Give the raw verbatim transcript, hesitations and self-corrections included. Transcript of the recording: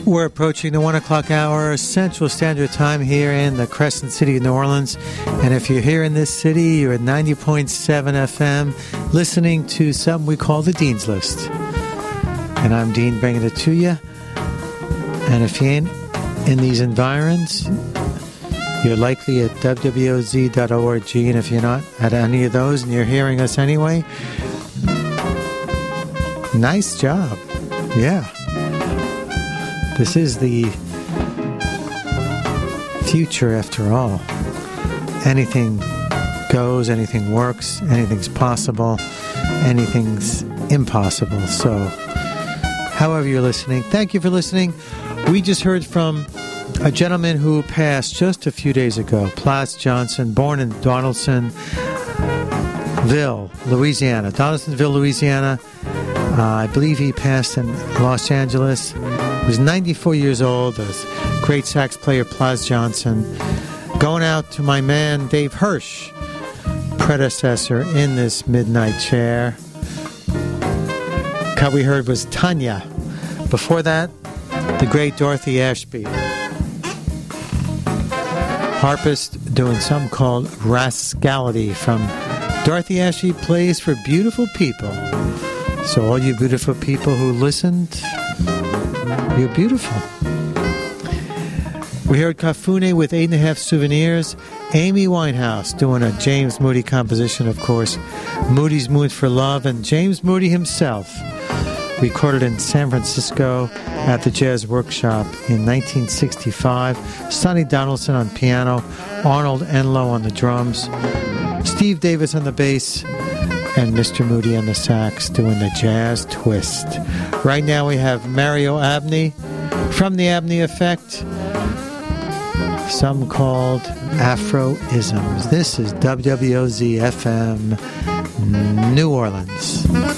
We're approaching the one o'clock hour Central Standard Time here in the Crescent City of New Orleans. And if you're here in this city, you're at ninety point seven F M listening to something we call the Dean's List. And I'm Dean bringing it to you. And if you ain't in these environs, you're likely at w w o z dot org. And if you're not at any of those and you're hearing us anyway, nice job. Yeah. This is the future after all. Anything goes, anything works, anything's possible, anything's impossible. So, however you're listening, thank you for listening. We just heard from a gentleman who passed just a few days ago, Plas Johnson, born in Donaldsonville, Louisiana. Donaldsonville, Louisiana. Uh, I believe he passed in Los Angeles. He was ninety-four years old, a great sax player, Plas Johnson. Going out to my man, Dave Hirsch, predecessor in this midnight chair. Cut we heard was Tanya. Before that, the great Dorothy Ashby. Harpist doing something called Rascality from Dorothy Ashby Plays for Beautiful People. So all you beautiful people who listened, you're beautiful. We heard Kafune with Eight and a Half Souvenirs. Amy Winehouse doing a James Moody composition, of course. Moody's Mood for Love. And James Moody himself recorded in San Francisco at the Jazz Workshop in nineteen sixty-five. Sonny Donaldson on piano. Arnold Enlow on the drums. Steve Davis on the bass. And Mister Moody on the sax doing the jazz twist. Right now we have Mario Abney from the Abney Effect. Some called Afro-isms. This is W W O Z F M, New Orleans.